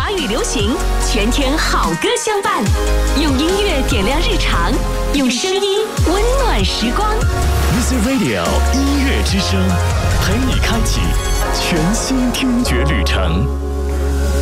华语流行，全天好歌相伴，用音乐点亮日常，用声音温暖时光。 Music Radio 音乐之声，陪你开启全新听觉旅程。